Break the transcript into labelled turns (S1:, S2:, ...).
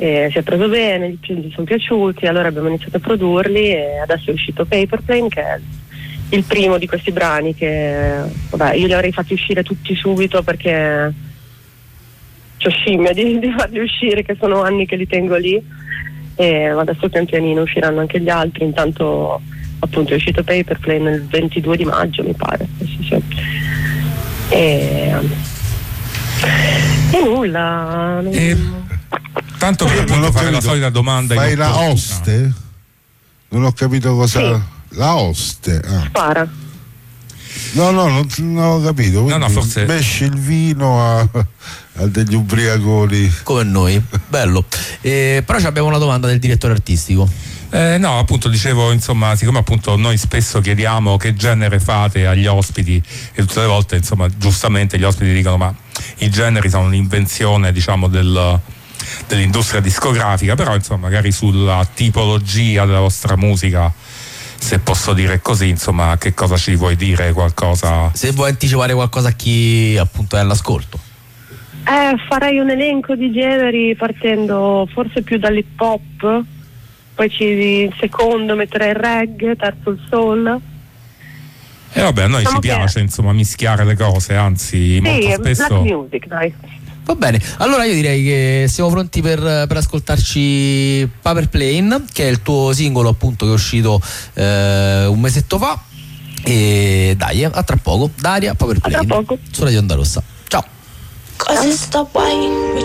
S1: e si è preso bene, gli sono piaciuti, allora abbiamo iniziato a produrli e adesso è uscito Paper Plane, che è il primo di questi brani che vabbè, io li avrei fatti uscire tutti subito perché c'ho scimmia di farli uscire, che sono anni che li tengo lì, e adesso pian pianino usciranno anche gli altri. Intanto appunto è uscito Paper Plane il 22 di maggio mi pare, sì. E nulla.
S2: Tanto per appunto fare la solita domanda.
S3: Fai la oste? Non ho capito cosa.
S1: Sì.
S3: La oste.
S1: Spara.
S3: No, non ho capito.
S2: No, forse
S3: mesci il vino a degli ubriaconi.
S4: Come noi, bello. Però abbiamo una domanda del direttore artistico.
S2: No, appunto dicevo, insomma, siccome appunto noi spesso chiediamo che genere fate agli ospiti e tutte le volte, insomma, giustamente gli ospiti dicono ma i generi sono un'invenzione, diciamo, dell'industria discografica, però insomma magari sulla tipologia della vostra musica, se posso dire così, insomma, che cosa ci vuoi dire, qualcosa?
S4: Se vuoi anticipare qualcosa a chi appunto è all'ascolto.
S1: Farei un elenco di generi partendo forse più dall'hip hop, poi secondo metterei il reggae, terzo il soul.
S2: E vabbè, a noi
S1: diciamo
S2: ci piace insomma mischiare le cose, anzi molto spesso.
S1: Black music, dai.
S4: Va bene, allora io direi che siamo pronti per ascoltarci Paper Plane, che è il tuo singolo appunto che è uscito un mesetto fa. E dai, a tra poco. Daria, Paper Plane.
S1: A tra poco.
S4: Su Radio Onda Rossa. Ciao.